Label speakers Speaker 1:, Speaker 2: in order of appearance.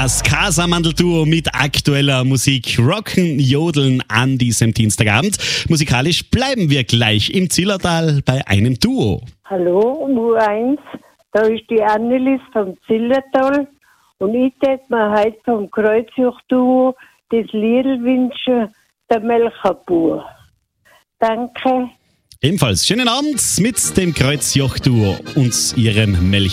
Speaker 1: Das Casamandel-Duo mit aktueller Musik rocken, jodeln an diesem Dienstagabend. Musikalisch bleiben wir gleich im Zillertal bei einem Duo.
Speaker 2: Hallo, U1, da ist die Annelis vom Zillertal und ich tät mir heute vom Kreuzjoch-Duo das Lied wünschen, der Melcherbauer. Danke.
Speaker 1: Ebenfalls schönen Abend mit dem Kreuzjoch-Duo und ihrem Melch.